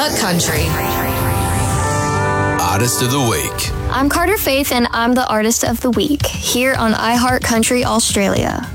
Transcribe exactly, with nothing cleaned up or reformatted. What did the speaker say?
iHeart Country. Artist of the Week. I'm Carter Faith, and I'm the Artist of the Week here on iHeart Country Australia.